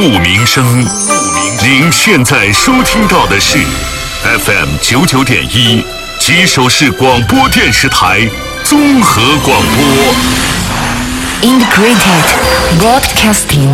不鸣声。您现在收听到的是 FM 99.1吉首市广播电视台综合广播。 Integrated Broadcasting